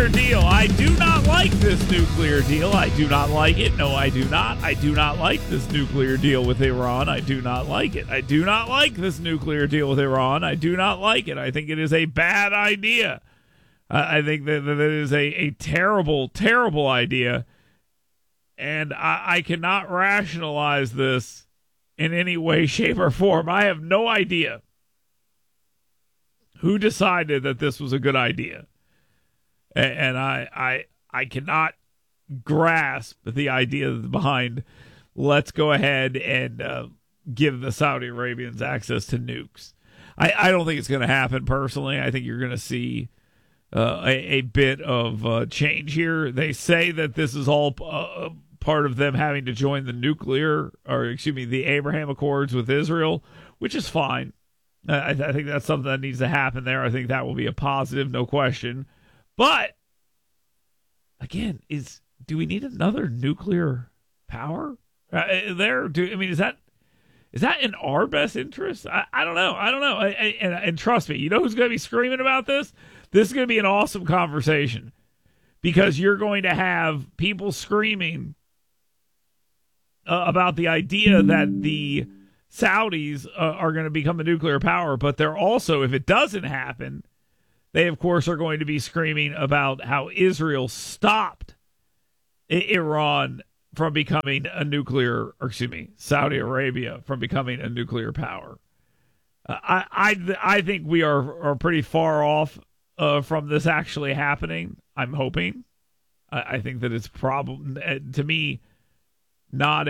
nuclear deal. I do not like this nuclear deal. I do not like it. No, I do not. I do not like this nuclear deal with Iran. I do not like it. I do not like this nuclear deal with Iran. I do not like it. I think it is a bad idea. I think that it is a terrible, terrible idea. And I cannot rationalize this in any way, shape, or form. I have no idea who decided that this was a good idea. And I cannot grasp the idea behind let's go ahead and give the Saudi Arabians access to nukes. I don't think it's going to happen personally. I think you're going to see a bit of change here. They say that this is all part of them having to join the Abraham Accords with Israel, which is fine. I think that's something that needs to happen there. I think that will be a positive, no question. But again, do we need another nuclear power there? Is that in our best interest? I don't know. And trust me, you know who's going to be screaming about this? This is going to be an awesome conversation because you're going to have people screaming about the idea that the Saudis are going to become a nuclear power, but they're also, if it doesn't happen, they, of course, are going to be screaming about how Israel stopped Iran from becoming Saudi Arabia from becoming a nuclear power. I think we are pretty far off from this actually happening. I'm hoping. I think that it's probably, to me, not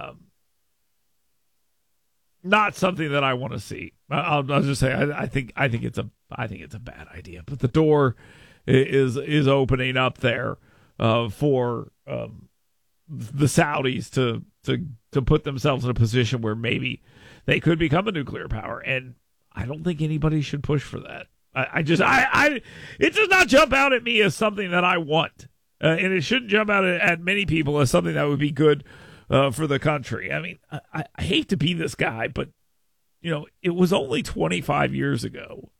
something that I want to see. I'll just say I think it's a bad idea. But the door is opening up there for the Saudis to put themselves in a position where maybe they could become a nuclear power, and I don't think anybody should push for that. It does not jump out at me as something that I want, and it shouldn't jump out at many people as something that would be good for the country. I mean, I hate to be this guy, but it was only 25 years ago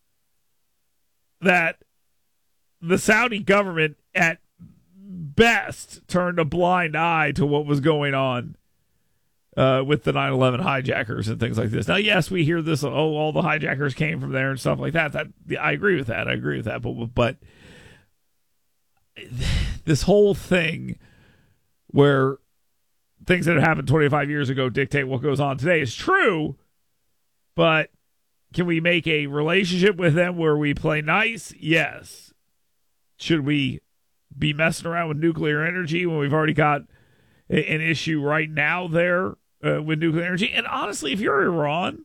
that the Saudi government at best turned a blind eye to what was going on with the 9/11 hijackers and things like this. Now, yes, we hear this, all the hijackers came from there and stuff like that. I agree with that. But this whole thing where things that happened 25 years ago dictate what goes on today is true, but can we make a relationship with them where we play nice? Yes. Should we be messing around with nuclear energy when we've already got an issue right now there with nuclear energy? And honestly, if you're Iran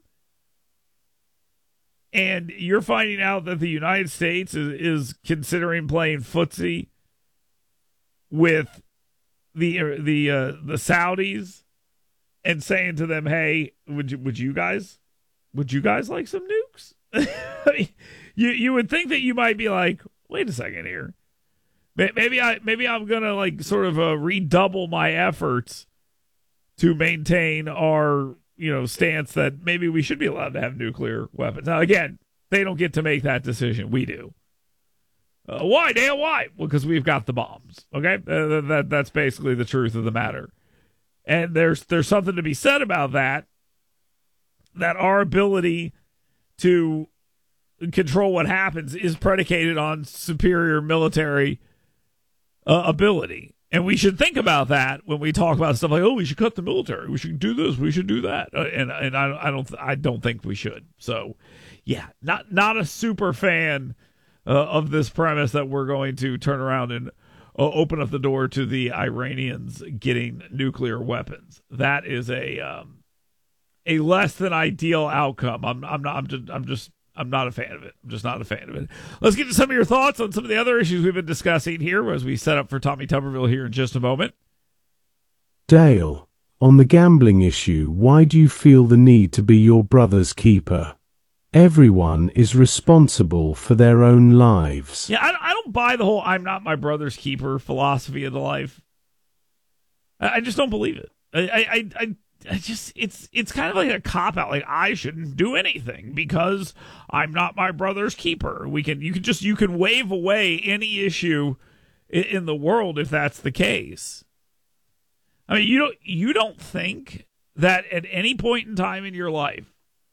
and you're finding out that the United States is considering playing footsie with the Saudis and saying to them, "Hey, would you guys like some nukes?" I mean, you would think that you might be like, "Wait a second here. Maybe I'm gonna like sort of redouble my efforts to maintain our stance that maybe we should be allowed to have nuclear weapons." Now, again, they don't get to make that decision. We do. Why, Dan? Why? Well, because we've got the bombs. Okay, that's basically the truth of the matter. And there's something to be said about that. That our ability to control what happens is predicated on superior military ability, and we should think about that when we talk about stuff like, "Oh, we should cut the military. We should do this. We should do that." And I don't think we should. So, yeah, not a super fan of this premise that we're going to turn around and open up the door to the Iranians getting nuclear weapons. That is a less than ideal outcome. I'm not a fan of it. I'm just not a fan of it. Let's get to some of your thoughts on some of the other issues we've been discussing here as we set up for Tommy Tuberville here in just a moment. Dale, on the gambling issue, why do you feel the need to be your brother's keeper? Everyone is responsible for their own lives. Yeah, I don't buy the whole "I'm not my brother's keeper" philosophy of the life. I just don't believe it. it's kind of like a cop out. Like, I shouldn't do anything because I'm not my brother's keeper. You can wave away any issue in the world if that's the case. I mean, you don't think that at any point in time in your life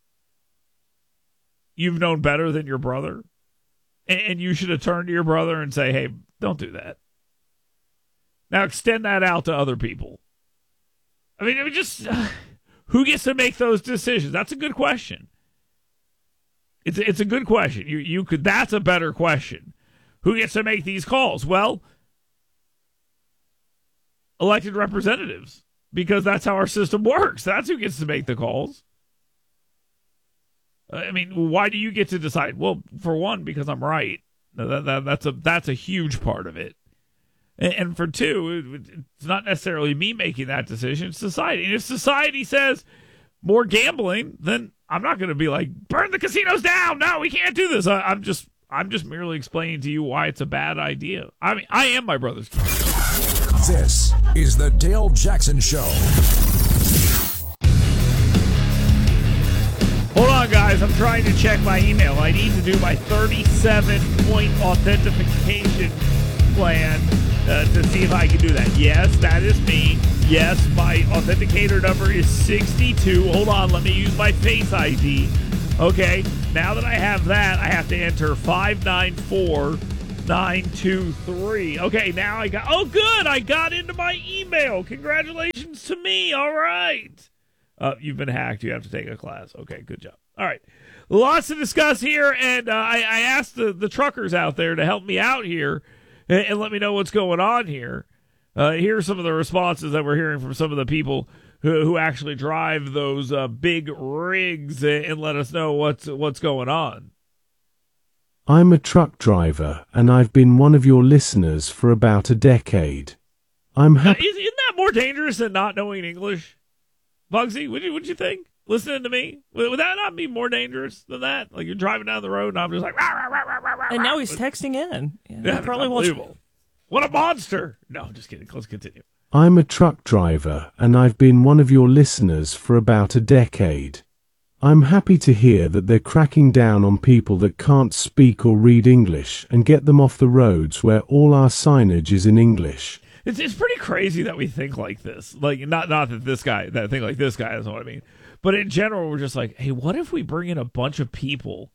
you've known better than your brother, and you should have turned to your brother and say, "Hey, don't do that." Now extend that out to other people. I mean, who gets to make those decisions? That's a good question. It's a good question. You could. That's a better question. Who gets to make these calls? Well, elected representatives, because that's how our system works. That's who gets to make the calls. I mean, why do you get to decide? Well, for one, because I'm right. That's a huge part of it. And for two, it's not necessarily me making that decision. It's society. And if society says more gambling, then I'm not going to be like, burn the casinos down. No, we can't do this. I'm just merely explaining to you why it's a bad idea. I mean, I am my brother's keeper. This is the Dale Jackson Show. Hold on, guys. I'm trying to check my email. I need to do my 37-point authentication plan to see if I can do that. Yes, that is me. Yes, my authenticator number is 62. Hold on, let me use my Face ID. Okay, now that I have that, I have to enter 594923. Okay, now I got... Oh, good! I got into my email. Congratulations to me. All right. You've been hacked. You have to take a class. Okay, good job. All right. Lots to discuss here, and I asked the truckers out there to help me out here and let me know what's going on here. Here are some of the responses that we're hearing from some of the people who actually drive those big rigs, and let us know what's going on. I'm a truck driver, and I've been one of your listeners for about a decade. I'm happy. Isn't that more dangerous than not knowing English? Bugsy, what'd you think? Listening to me? Would that not be more dangerous than that? Like, you're driving down the road, and I'm just like... Rah, rah, rah, rah, rah, and now he's texting in. Yeah, probably unbelievable. What a monster! No, just kidding. Let's continue. I'm a truck driver, and I've been one of your listeners for about a decade. I'm happy to hear that they're cracking down on people that can't speak or read English and get them off the roads where all our signage is in English. It's pretty crazy that we think like this. Like, not that this guy, that thing like this guy, is what I mean. But in general, we're just like, hey, what if we bring in a bunch of people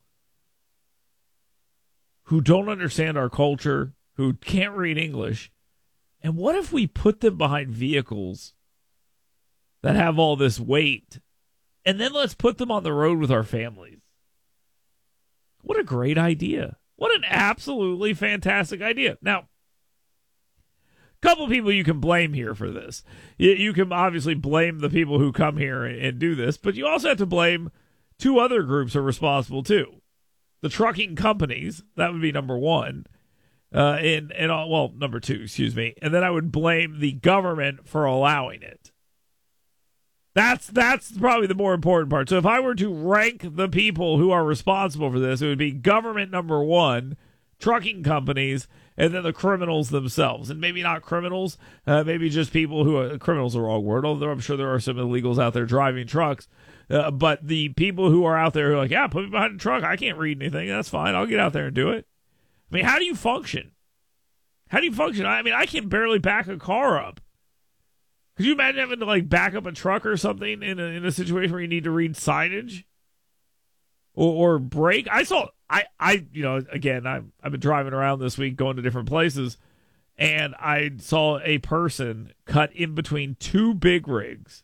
who don't understand our culture, who can't read English, and what if we put them behind vehicles that have all this weight, and then let's put them on the road with our families? What a great idea. What an absolutely fantastic idea. Now, couple people you can blame here for this. You can obviously blame the people who come here and do this, but you also have to blame two other groups who are responsible too. The trucking companies, that would be number one, number two, excuse me, and then I would blame the government for allowing it. That's probably the more important part. So if I were to rank the people who are responsible for this, it would be government number one, trucking companies, and then the criminals themselves. And maybe not criminals, maybe just people who are... Criminals are the wrong word, although I'm sure there are some illegals out there driving trucks. But the people who are out there who are like, yeah, put me behind the truck. I can't read anything. That's fine. I'll get out there and do it. I mean, how do you function? How do you function? I mean, I can barely back a car up. Could you imagine having to, like, back up a truck or something in a situation where you need to read signage? Or brake? Again, I've been driving around this week, going to different places, and I saw a person cut in between two big rigs.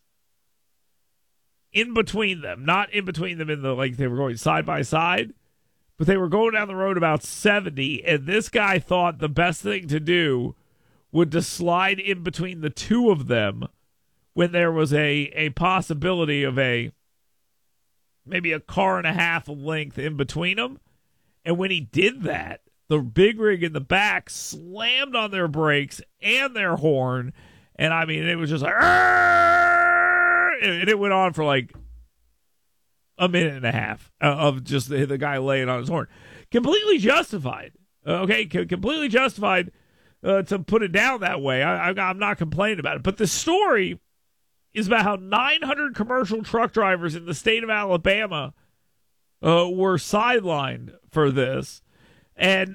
In between them. Not in between them in the, like, they were going side by side, but they were going down the road about 70, and this guy thought the best thing to do would to slide in between the two of them when there was a possibility of maybe a car and a half length in between them. And when he did that, the big rig in the back slammed on their brakes and their horn. And I mean, it was just like, and it went on for like a minute and a half of just the guy laying on his horn. Completely justified. Okay, completely justified to put it down that way. I'm not complaining about it. But the story is about how 900 commercial truck drivers in the state of Alabama were sidelined for this. And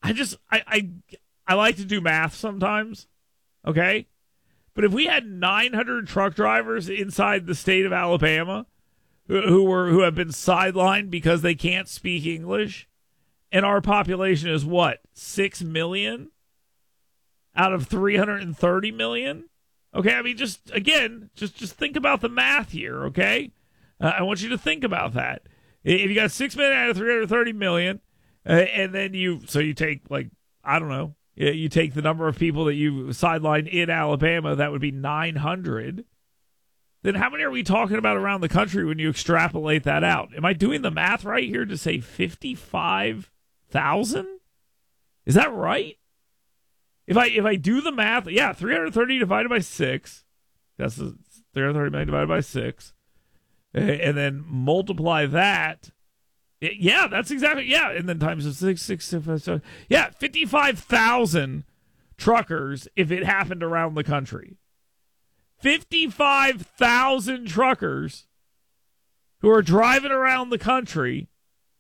I like to do math sometimes, okay? But if we had 900 truck drivers inside the state of Alabama who have been sidelined because they can't speak English, and our population is what, 6 million out of 330 million? Okay, I mean, just think about the math here, okay? I want you to think about that. If you got 6 million out of 330 million, and then you take, like, I don't know, you take the number of people that you sidelined in Alabama, that would be 900. Then how many are we talking about around the country when you extrapolate that out? Am I doing the math right here to say 55,000? Is that right? If I do the math, yeah, 330 divided by 6, that's 330 million divided by 6, and then multiply that. Yeah, that's exactly, yeah, and then times 6, so, yeah, 55,000 truckers if it happened around the country. 55,000 truckers who are driving around the country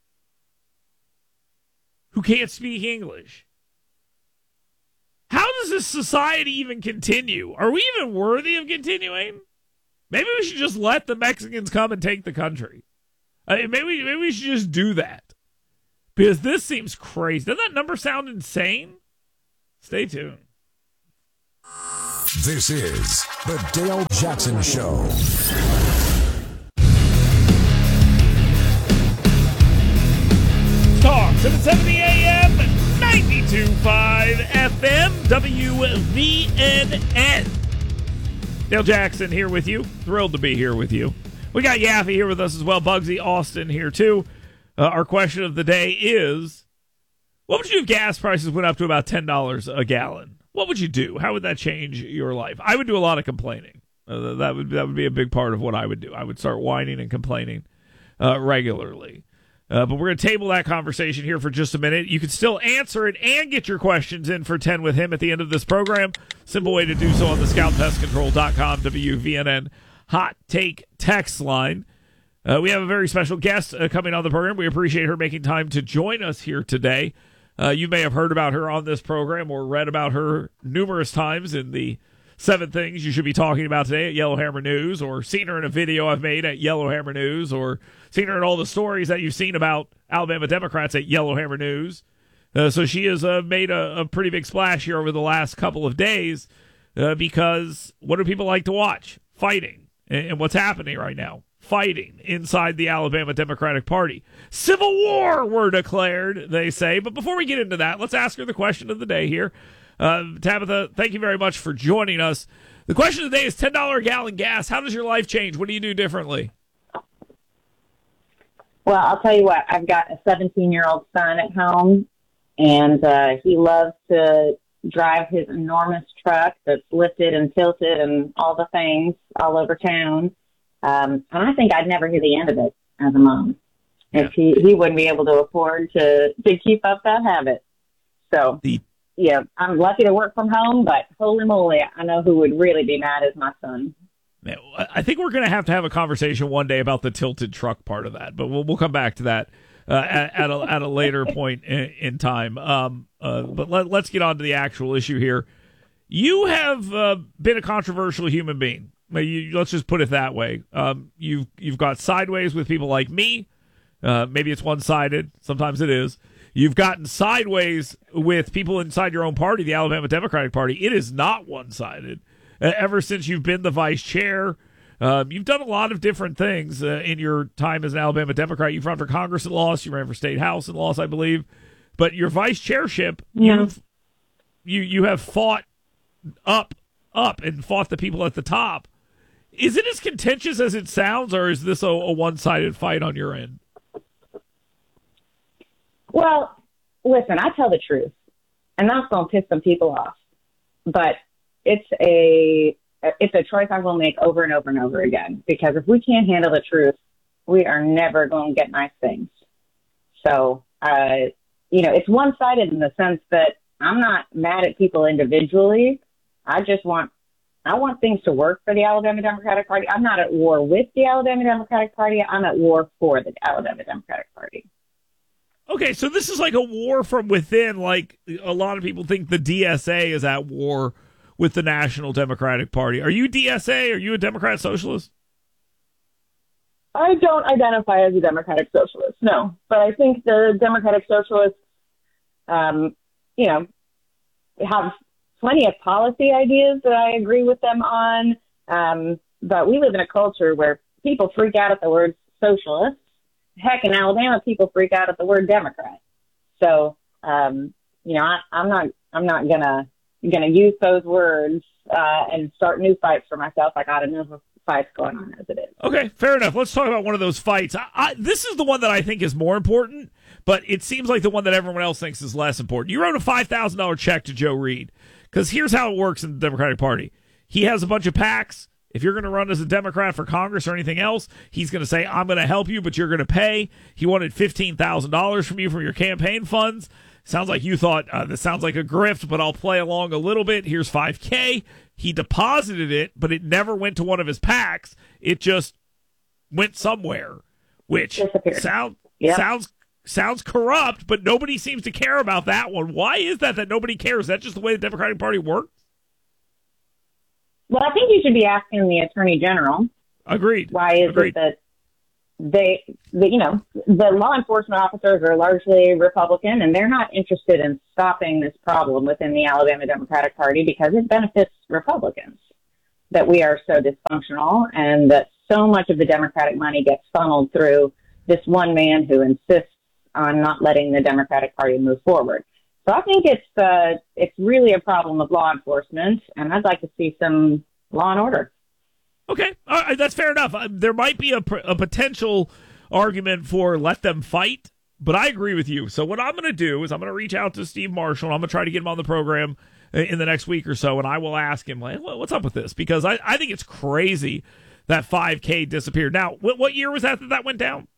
who can't speak English. How does this society even continue? Are we even worthy of continuing? Maybe we should just let the Mexicans come and take the country. Maybe we should just do that. Because this seems crazy. Doesn't that number sound insane? Stay tuned. This is the Dale Jackson Show. Talk 770 AM, 92.5 FM, WVNN. Dale Jackson here with you. Thrilled to be here with you. We got Yaffe here with us as well. Bugsy Austin here too. Our question of the day is, what would you do if gas prices went up to about $10 a gallon? What would you do? How would that change your life? I would do a lot of complaining. That would be a big part of what I would do. I would start whining and complaining regularly. But we're going to table that conversation here for just a minute. You can still answer it and get your questions in for 10 with him at the end of this program. Simple way to do so on the scoutpestcontrol.com WVNN Hot Take text line. We have a very special guest coming on the program. We appreciate her making time to join us here today. You may have heard about her on this program or read about her numerous times in the 7 things you should be talking about today at Yellowhammer News, or seen her in a video I've made at Yellowhammer News, or seen her in all the stories that you've seen about Alabama Democrats at Yellowhammer News. So she has made a pretty big splash here over the last couple of days because what do people like to watch? Fighting. And what's happening right now? Fighting inside the Alabama Democratic Party. Civil war were declared, they say. But before we get into that, let's ask her the question of the day here. Tabitha, thank you very much for joining us. The question of the day is $10 a gallon gas. How does your life change? What do you do differently? Well, I'll tell you what. I've got a 17-year-old son at home, and he loves to drive his enormous truck that's lifted and tilted and all the things all over town. And I think I'd never hear the end of it as a mom. If he wouldn't be able to afford to keep up that habit. So, yeah, I'm lucky to work from home, but holy moly, I know who would really be mad is my son. Man, I think we're going to have a conversation one day about the tilted truck part of that, but we'll come back to that at a later point in time. But let's get on to the actual issue here. You have been a controversial human being. Let's just put it that way. You've got sideways with people like me. Maybe it's one-sided. Sometimes it is. You've gotten sideways with people inside your own party, the Alabama Democratic Party. It is not one-sided. Ever since you've been the vice chair, you've done a lot of different things in your time as an Alabama Democrat. You've run for Congress and lost. You ran for state house and lost, I believe. But your vice chairship, you have fought up and fought the people at the top. Is it as contentious as it sounds, or is this a one-sided fight on your end? Well, listen, I tell the truth, and that's going to piss some people off. But it's a choice I will make over and over and over again, because if we can't handle the truth, we are never going to get nice things. So, it's one-sided in the sense that I'm not mad at people individually. I just want I want things to work for the Alabama Democratic Party. I'm not at war with the Alabama Democratic Party. I'm at war for the Alabama Democratic Party. Okay, so this is like a war from within. Like a lot of people think the DSA is at war with the National Democratic Party. Are you DSA? Are you a Democrat socialist? I don't identify as a Democratic Socialist, no. But I think the Democratic Socialists, have plenty of policy ideas that I agree with them on. But we live in a culture where people freak out at the word socialist. Heck, in Alabama, people freak out at the word Democrat. So, I'm not gonna use those words and start new fights for myself. I got enough fights going on as it is. Okay, fair enough. Let's talk about one of those fights. This is the one that I think is more important, but it seems like the one that everyone else thinks is less important. You wrote a $5,000 check to Joe Reed, because here's how it works in the Democratic Party. He has a bunch of PACs. If you're going to run as a Democrat for Congress or anything else, he's going to say, I'm going to help you, but you're going to pay. He wanted $15,000 from you from your campaign funds. Sounds like you thought, this sounds like a grift, but I'll play along a little bit. Here's $5,000. He deposited it, but it never went to one of his PACs. It just went somewhere, which sounds corrupt, but nobody seems to care about that one. Why is that nobody cares? Is that just the way the Democratic Party works? Well, I think you should be asking the Attorney General. Agreed. Why is it that the law enforcement officers are largely Republican, and they're not interested in stopping this problem within the Alabama Democratic Party because it benefits Republicans that we are so dysfunctional and that so much of the Democratic money gets funneled through this one man who insists on not letting the Democratic Party move forward. So I think it's really a problem of law enforcement, and I'd like to see some law and order. Okay, all right, that's fair enough. There might be a potential argument for let them fight, but I agree with you. So what I'm going to do is I'm going to reach out to Steve Marshall, and I'm going to try to get him on the program in the next week or so, and I will ask him, like, what's up with this? Because I think it's crazy that $5,000 disappeared. Now, what year was that went down?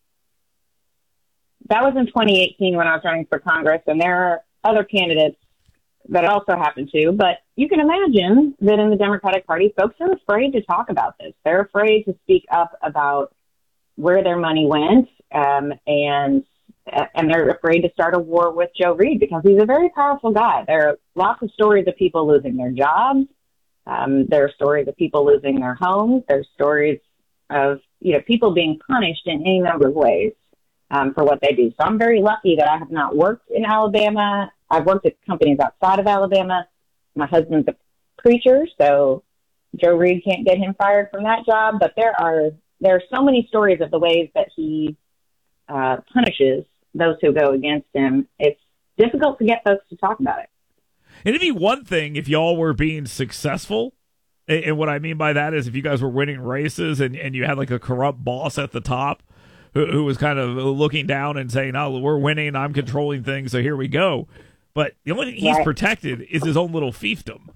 That was in 2018 when I was running for Congress, and there are other candidates that also happened to. But you can imagine that in the Democratic Party, folks are afraid to talk about this. They're afraid to speak up about where their money went, and they're afraid to start a war with Joe Reed because he's a very powerful guy. There are lots of stories of people losing their jobs. There are stories of people losing their homes. There's stories of people being punished in any number of ways for what they do. So I'm very lucky that I have not worked in Alabama. I've worked at companies outside of Alabama. My husband's a preacher, so Joe Reed can't get him fired from that job. But there are so many stories of the ways that he punishes those who go against him. It's difficult to get folks to talk about it. And it'd be one thing if y'all were being successful. And what I mean by that is if you guys were winning races and you had like a corrupt boss at the top who was kind of looking down and saying, oh, we're winning, I'm controlling things, so here we go. But the only thing he's protected is his own little fiefdom.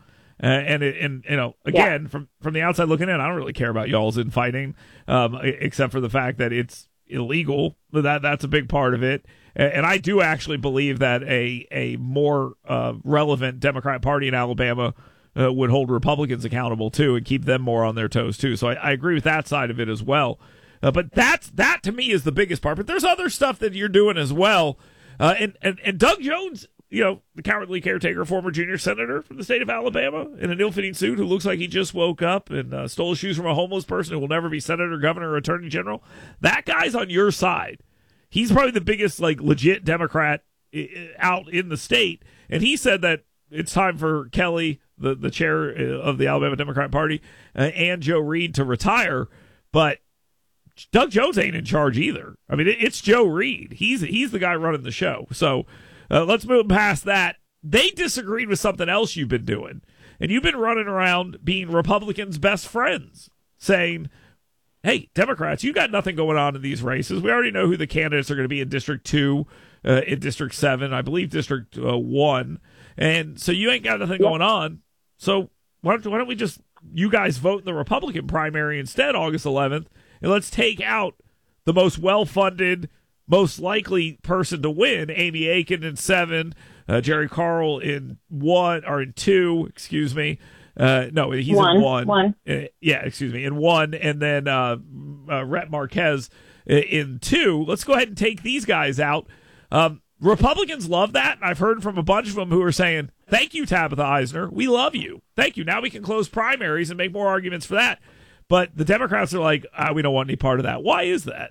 Again, from the outside looking in, I don't really care about y'all's infighting, except for the fact that it's illegal. That's a big part of it. And I do actually believe that a more relevant Democrat Party in Alabama would hold Republicans accountable, too, and keep them more on their toes, too. So I agree with that side of it as well. But that to me is the biggest part. But there's other stuff that you're doing as well. And Doug Jones, the cowardly caretaker, former junior senator from the state of Alabama in an ill-fitting suit who looks like he just woke up and stole his shoes from a homeless person who will never be senator, governor, or attorney general. That guy's on your side. He's probably the biggest, legit Democrat out in the state. And he said that it's time for Kelly, the chair of the Alabama Democrat Party, and Joe Reed to retire. But Doug Jones ain't in charge either. I mean, it's Joe Reed. He's the guy running the show. So let's move past that. They disagreed with something else you've been doing. And you've been running around being Republicans' best friends, saying, hey, Democrats, you got nothing going on in these races. We already know who the candidates are going to be in District 2, in District 7, I believe District 1. And so you ain't got nothing going on. So why don't we just, you guys vote in the Republican primary instead, August 11th, and let's take out the most well-funded, most likely person to win, Amy Aiken in 7, Jerry Carl in 2, No, he's in one. Yeah, excuse me, in one, and then Rhett Marquez in two. Let's go ahead and take these guys out. Republicans love that. I've heard from a bunch of them who are saying, thank you, Tabitha Eisner. We love you. Thank you. Now we can close primaries and make more arguments for that. But the Democrats are like, we don't want any part of that. Why is that?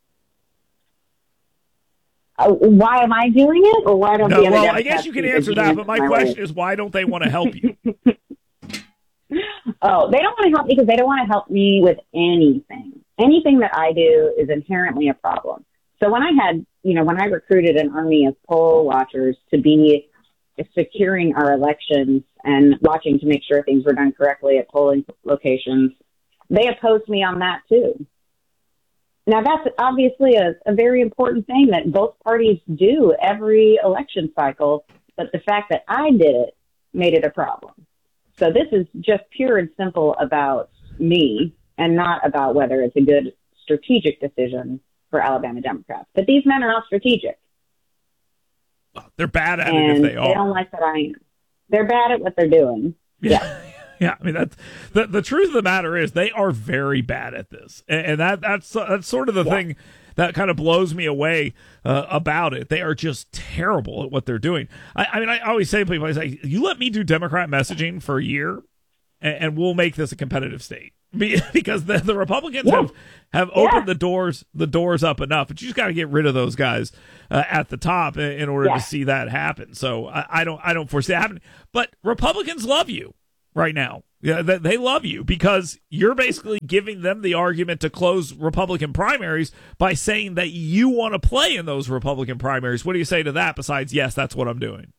Why am I doing it? Or why don't the other Democrats I guess you can answer that, but my question is, why don't they want to help you? Oh, they don't want to help me because they don't want to help me with anything. Anything that I do is inherently a problem. So when I recruited an army of poll watchers to be securing our elections and watching to make sure things were done correctly at polling locations, they opposed me on that too. Now that's obviously a very important thing that both parties do every election cycle, but the fact that I did it made it a problem. So this is just pure and simple about me and not about whether it's a good strategic decision for Alabama Democrats. But these men are not strategic. They're bad at it if they are. They don't like that I am. They're bad at what they're doing. Yeah. Yeah, I mean, that's the truth of the matter is they are very bad at this. And that's sort of the thing that kind of blows me away about it. They are just terrible at what they're doing. I mean, I always say to people, I say, you let me do Democrat messaging for a year and we'll make this a competitive state. Because the Republicans have opened the doors up enough, but you just got to get rid of those guys at the top in order to see that happen. So I don't foresee that happening. But Republicans love you right now. Yeah, they love you because you're basically giving them the argument to close Republican primaries by saying that you want to play in those Republican primaries. What do you say to that? Besides, yes, that's what I'm doing.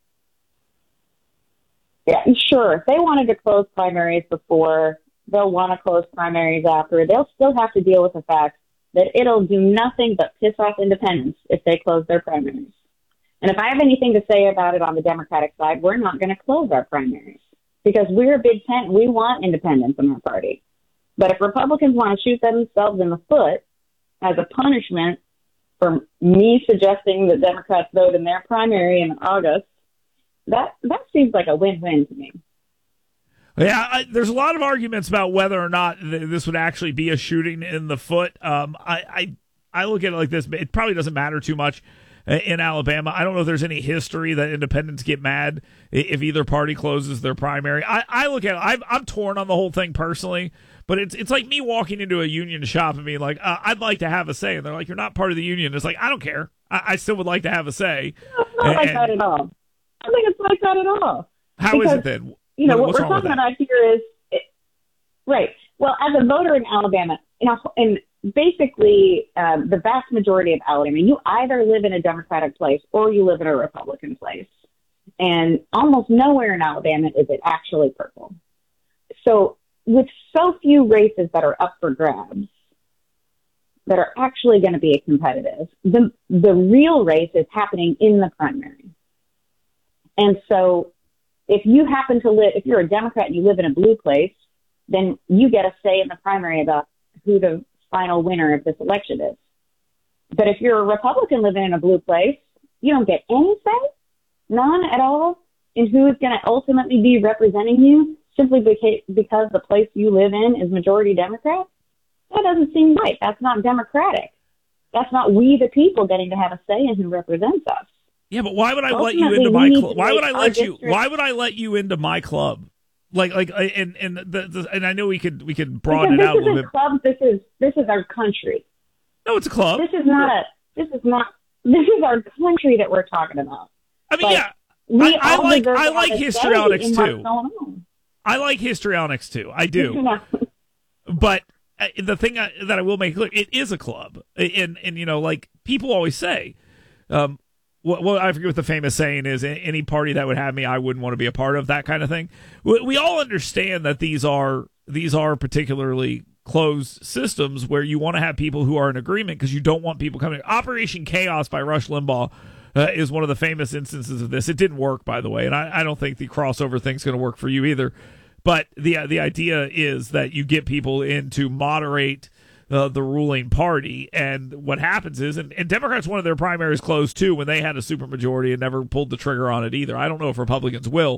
Yeah, sure. If they wanted to close primaries before, they'll want to close primaries after. They'll still have to deal with the fact that it'll do nothing but piss off independents if they close their primaries. And if I have anything to say about it on the Democratic side, we're not going to close our primaries because we're a big tent. We want independence in our party. But if Republicans want to shoot themselves in the foot as a punishment for me suggesting that Democrats vote in their primary in August, that seems like a win-win to me. Yeah, there's a lot of arguments about whether or not this would actually be a shooting in the foot. I look at it like this. It probably doesn't matter too much in Alabama. I don't know if there's any history that independents get mad if either party closes their primary. I look at it. I'm torn on the whole thing personally, but it's like me walking into a union shop and being like, I'd like to have a say. And they're like, you're not part of the union. It's like, I don't care. I still would like to have a say. No, it's not like that at all. I don't think it's like that at all. How is it then? You know, what we're talking about here is, right. Well, as a voter in Alabama, and basically the vast majority of Alabama, you either live in a Democratic place or you live in a Republican place. And almost nowhere in Alabama is it actually purple. So with so few races that are up for grabs, that are actually going to be competitive, the real race is happening in the primary. And so if you happen to live, if you're a Democrat and you live in a blue place, then you get a say in the primary about who the final winner of this election is. But if you're a Republican living in a blue place, you don't get any say, none at all, in who is going to ultimately be representing you simply because the place you live in is majority Democrat. That doesn't seem right. That's not democratic. That's not we the people getting to have a say in who represents us. Yeah, but why would I let you into my club? Why would I let you? Why would I let you into my club? And I know we could broaden it out a little bit. Club. This is our country. No, it's a club. This is our country that we're talking about. I mean, I like histrionics too. I like histrionics too. I do. But the thing that I will make clear, it is a club, and like people always say. Well, I forget what the famous saying is. Any party that would have me, I wouldn't want to be a part of, that kind of thing. We all understand that these are particularly closed systems where you want to have people who are in agreement because you don't want people coming. Operation Chaos by Rush Limbaugh is one of the famous instances of this. It didn't work, by the way, and I don't think the crossover thing's going to work for you either. But the idea is that you get people in to moderate the ruling party, and what happens is, and Democrats wanted their primaries closed too when they had a supermajority and never pulled the trigger on it either. I don't know if Republicans will,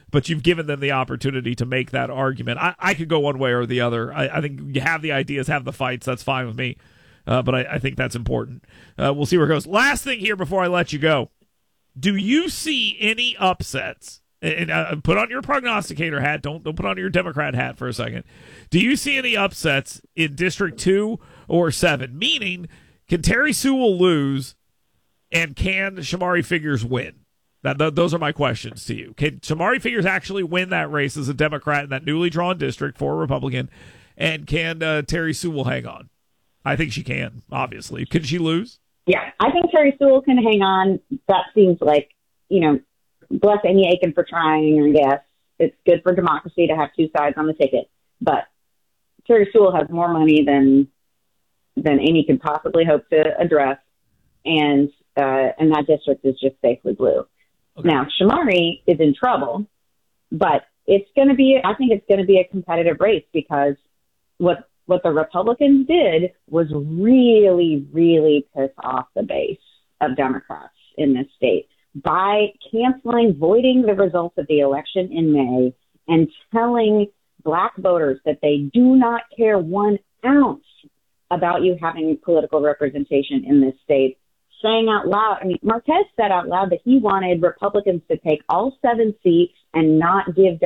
but you've given them the opportunity to make that argument. I could go one way or the other. I think you have the ideas, have the fights. That's fine with me. But I think that's important. We'll see where it goes. Last thing here before I let you go. Do you see any upsets? And put on your prognosticator hat. Don't put on your Democrat hat for a second. Do you see any upsets in District 2 or 7? Meaning, can Terry Sewell lose, and can Shamari Figures win? Those are my questions to you. Can Shamari Figures actually win that race as a Democrat in that newly drawn district for a Republican? And can Terry Sewell hang on? I think she can, obviously. Can she lose? Yeah, I think Terry Sewell can hang on. That seems like, bless Amy Aiken for trying, I guess. It's good for democracy to have two sides on the ticket. But Terry Sewell has more money than Amy can possibly hope to address. And that district is just safely blue. Okay. Now, Shamari is in trouble, but I think it's going to be a competitive race, because what the Republicans did was really, really piss off the base of Democrats in this state by voiding the results of the election in May and telling Black voters that they do not care 1 ounce about you having political representation in this state. Saying out loud, Marquez said out loud that he wanted Republicans to take all 7 seats and not give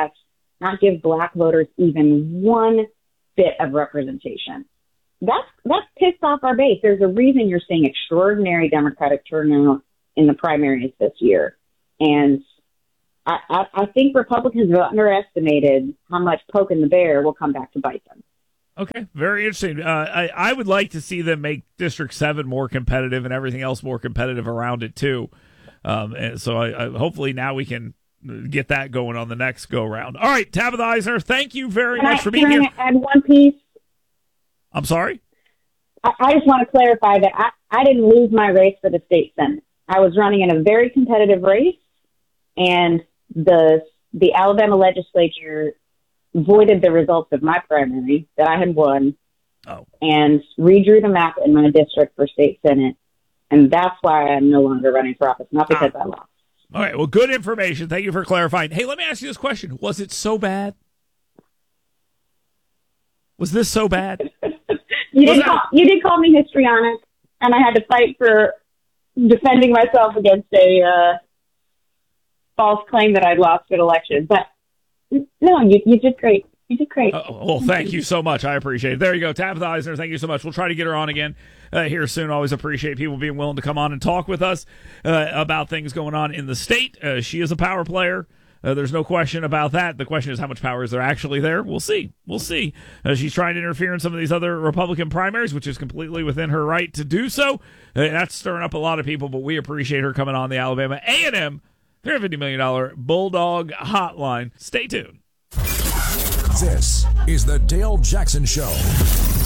Black voters even one bit of representation. That's pissed off our base. There's a reason you're seeing extraordinary Democratic turnout in the primaries this year. And I think Republicans have underestimated how much poking the bear will come back to bite them. Okay, very interesting. I would like to see them make District 7 more competitive and everything else more competitive around it, too. And so I hopefully now we can get that going on the next go-round. All right, Tabitha Eisner, thank you very much for being here. Can I add one piece? I'm sorry? I just want to clarify that I didn't lose my race for the state Senate. I was running in a very competitive race, and the Alabama legislature voided the results of my primary that I had won and redrew the map in my district for state Senate. And that's why I'm no longer running for office, not because I lost. All right, well, good information. Thank you for clarifying. Hey, let me ask you this question. Was it so bad? Was this so bad? You did call me histrionic, and I had to fight for defending myself against a false claim that I'd lost an election. But no, you did great. You did great. Well, thank you so much. I appreciate it. There you go. Tabitha Eisner, thank you so much. We'll try to get her on again here soon. Always appreciate people being willing to come on and talk with us about things going on in the state. She is a power player. There's no question about that. The question is, how much power is there actually there? We'll see. We'll see. She's trying to interfere in some of these other Republican primaries, which is completely within her right to do so. That's stirring up a lot of people, but we appreciate her coming on the Alabama A&M $350 million Bulldog Hotline. Stay tuned. This is the Dale Jackson Show.